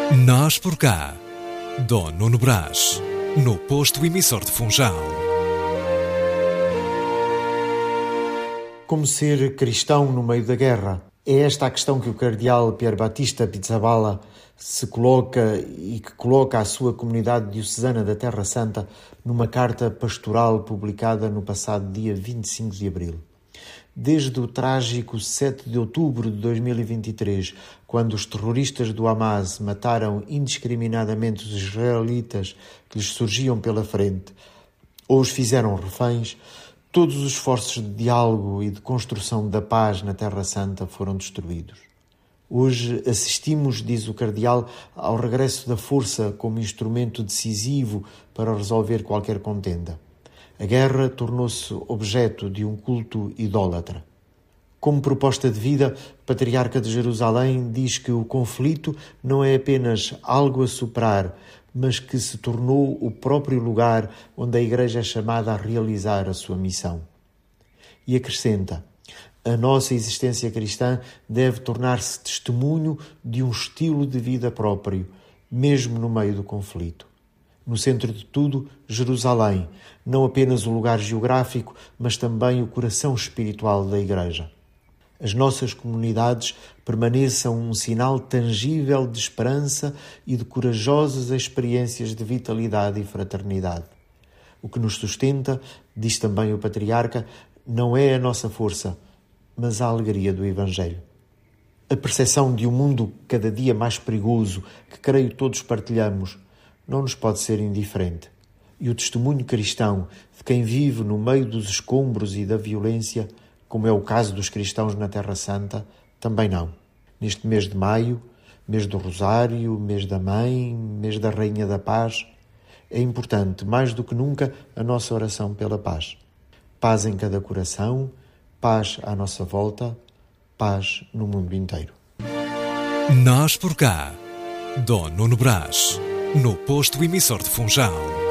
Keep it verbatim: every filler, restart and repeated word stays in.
Nós por cá, Dom Nuno Brás, no posto emissor de Funchal. Como ser cristão no meio da guerra? É esta a questão que o cardeal Pier Battista Pizzaballa se coloca e que coloca à sua comunidade diocesana da Terra Santa numa carta pastoral publicada no passado dia vinte e cinco de abril. Desde o trágico sete de outubro de dois mil e vinte e três, quando os terroristas do Hamas mataram indiscriminadamente os israelitas que lhes surgiam pela frente ou os fizeram reféns, todos os esforços de diálogo e de construção da paz na Terra Santa foram destruídos. Hoje assistimos, diz o cardeal, ao regresso da força como instrumento decisivo para resolver qualquer contenda. A guerra tornou-se objeto de um culto idólatra. Como proposta de vida, o Patriarca de Jerusalém diz que o conflito não é apenas algo a superar, mas que se tornou o próprio lugar onde a Igreja é chamada a realizar a sua missão. E acrescenta: a nossa existência cristã deve tornar-se testemunho de um estilo de vida próprio, mesmo no meio do conflito. No centro de tudo, Jerusalém, não apenas o lugar geográfico, mas também o coração espiritual da Igreja. As nossas comunidades permaneçam um sinal tangível de esperança e de corajosas experiências de vitalidade e fraternidade. O que nos sustenta, diz também o Patriarca, não é a nossa força, mas a alegria do Evangelho. A percepção de um mundo cada dia mais perigoso, que creio todos partilhamos, não nos pode ser indiferente. E o testemunho cristão de quem vive no meio dos escombros e da violência, como é o caso dos cristãos na Terra Santa, também não. Neste mês de maio, mês do Rosário, mês da Mãe, mês da Rainha da Paz, é importante, mais do que nunca, a nossa oração pela paz. Paz em cada coração, paz à nossa volta, paz no mundo inteiro. Nós por cá, Dom Nuno Brás, no posto emissor de Funchal.